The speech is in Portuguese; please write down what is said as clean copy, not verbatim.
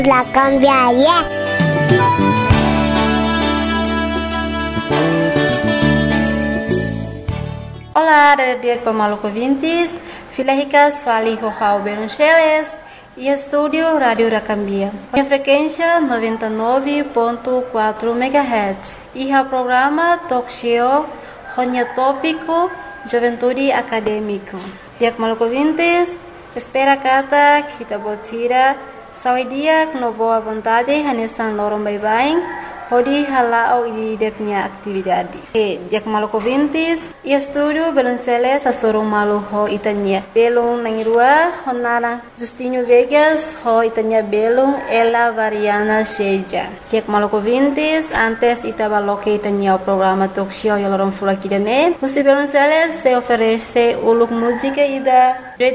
La cambiaria. Olá, dia Pamaluco Vintes, Filahicas Fali Rohau Beruncheles e Estúdio Rádio Racambia. A frequência 99.4 MHz e o programa Talk Show Ronya Tópico Juventude Acadêmico. Dia Pamaluco Vintes, espera kata kita botira saudia no boa vontade hanesan lorong bye-bye. Hodi halao di punya atividade. Dia Pamaluco Vintes, e estúdio Belunceles a sorong malu ho itanya. Belung nangirua honara Justinho Vegas ho itanya belung Ela Variana Sheja. Dia Pamaluco Vintes, antes itabaloke itanya o programa talk show yalorong fula kidane. Musi Belunceles se oferece uluk música ida